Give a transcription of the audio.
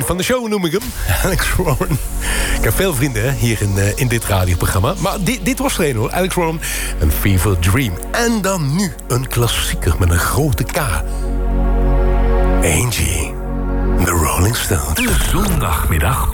van de show noem ik hem. Alex Warren. Ik heb veel vrienden hier in dit radioprogramma. Maar dit was er een hoor. Alex Warren en Fever Dream. En dan nu een klassieker met een grote K. Angie. The Rolling Stones. De zondagmiddag